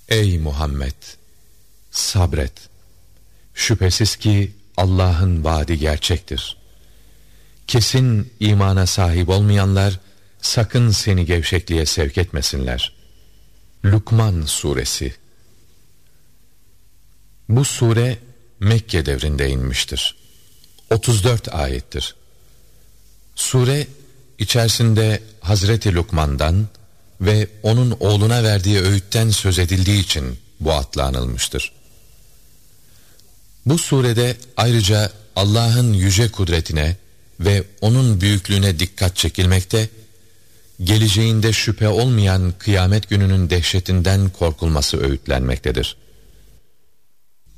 Ey Muhammed! Sabret. Şüphesiz ki Allah'ın vaadi gerçektir. Kesin imana sahip olmayanlar sakın seni gevşekliğe sevk etmesinler. Lukman Suresi. Bu sure Mekke devrinde inmiştir. 34 ayettir. Sure içerisinde Hazreti Lukman'dan ve onun oğluna verdiği öğütten söz edildiği için bu adla anılmıştır. Bu surede ayrıca Allah'ın yüce kudretine ve onun büyüklüğüne dikkat çekilmekte, geleceğinde şüphe olmayan kıyamet gününün dehşetinden korkulması öğütlenmektedir.